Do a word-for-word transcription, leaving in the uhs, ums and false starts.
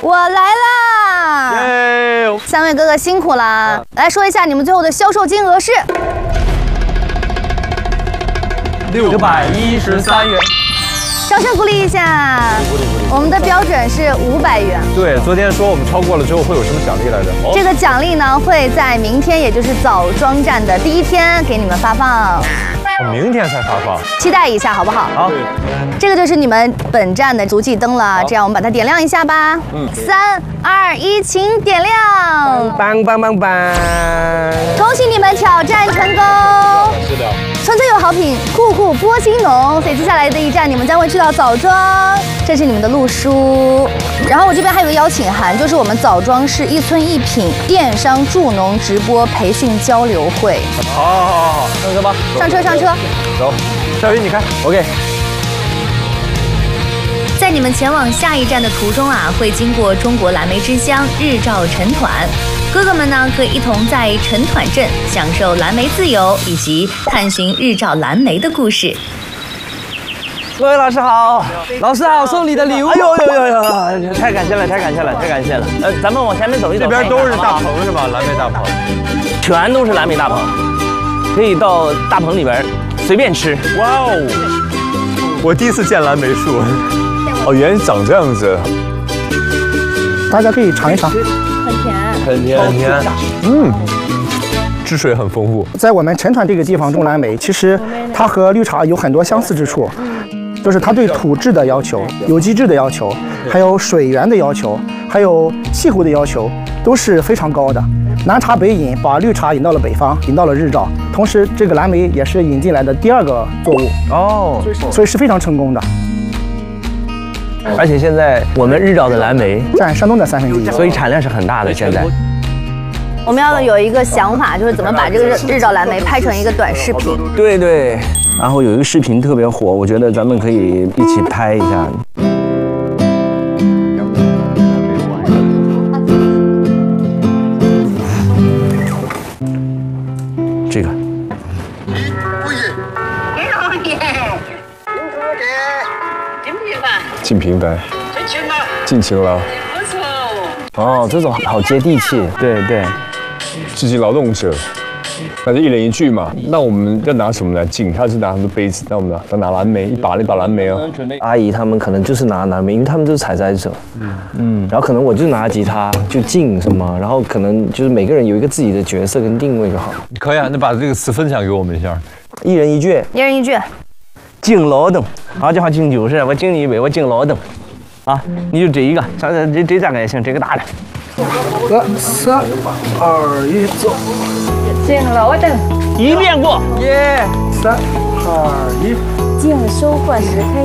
我来啦！ 耶！ 三位哥哥辛苦啦！来说一下你们最后的销售金额是六百一十三元。 掌声鼓励一下。我们的标准是五百元。 对，昨天说我们超过了之后会有什么奖励来着？ 这个奖励呢会在明天，也就是枣庄站的第一天给你们发放。 我明天才发放， 期待一下好不好？ 好。 这个就是你们本站的足迹灯了，这样我们把它点亮一下吧。嗯，三二一，请点亮！ 棒棒棒棒！ 恭喜你们挑战成功！ 是的。 纯粹有好品，酷酷波心浓。所以接下来的一站，你们将会去到枣庄，这是你们的路书。然后我这边还有个邀请函，就是我们枣庄市一村一品电商助农直播培训交流会。 好，好，好，好，上车吧。 上车，上车。 走，小雨你看 ，OK。 在你们前往下一站的途中啊，会经过中国蓝莓之乡日照晨团，哥哥们呢可以一同在晨团镇享受蓝莓自由以及探寻日照蓝莓的故事。 各位老师好，老师好，送你的礼物。哎呦呦呦呦！太感谢了，太感谢了，太感谢了。呃，咱们往前面走一走。 这边都是大棚是吧？蓝莓大棚， 全都是蓝莓大棚，可以到大棚里边随便吃。 哇哦！我第一次见蓝莓树。哦，原来长这样子。 大家可以尝一尝。 很甜， 很甜，很甜。嗯，汁水很丰富。 在我们陈团这个地方种蓝莓，其实它和绿茶有很多相似之处。就是它对土质的要求、有机质的要求，还有水源的要求，还有气候的要求，都是非常高的。南茶北引，把绿茶引到了北方，引到了日照，同时这个蓝莓也是引进来的第二个作物哦， 所以是非常成功的。 而且现在我们日照的蓝莓占山东的三分之一， 所以产量是很大的。现在我们要有一个想法，就是怎么把这个日照蓝莓拍成一个短视频。 对对。然后有一个视频特别火，我觉得咱们可以一起拍一下。这个。 尽平凡。尽情了。 哦，这种好接地气。对对。 自己劳动者。那就一人一句嘛。那我们要拿什么来敬？他是拿什么杯子？那我们拿他拿蓝莓，一把一把蓝莓哦。 阿姨他们可能就是拿蓝莓，因为他们都是采摘者。嗯嗯。然后可能我就拿吉他就敬什么，然后可能就是每个人有一个自己的角色跟定位就好。 可以啊，那把这个词分享给我们一下。 一人一句。 一人一句。 敬劳动，好家伙，敬酒是，我敬你一杯，我敬劳动。啊，你就这一个，这这这三个也行，这个大的。 呃，三二一，走。 敬劳动， 一遍过， 耶！三二一， 敬收获时开。